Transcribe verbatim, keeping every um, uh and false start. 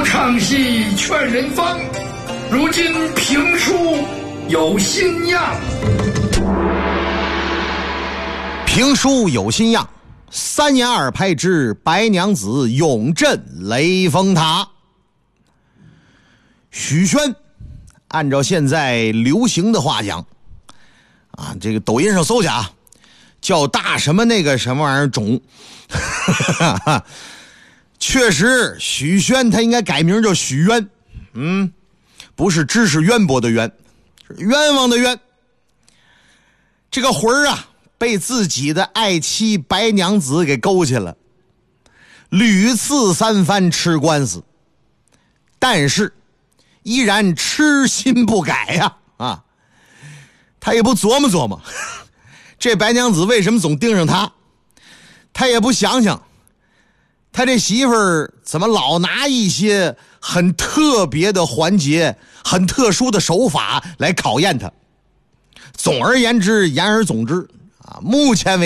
唱戏劝人方，如今评书有新样。 评书有新样，三言二拍之白娘子永镇雷峰塔。许宣，按照现在流行的话讲啊，这个抖音上搜去啊，叫大什么那个什么玩意儿种确实许宣他应该改名叫许渊，嗯，不是知识渊博的渊，是冤枉的冤。这个魂儿啊被自己的爱妻白娘子给勾去了，屡次三番吃官司，但是依然痴心不改呀！啊，他也不琢磨琢磨，这白娘子为什么总盯上他？他也不想想，他这媳妇儿怎么老拿一些很特别的环节、很特殊的手法来考验他？总而言之，言而总之啊，目前为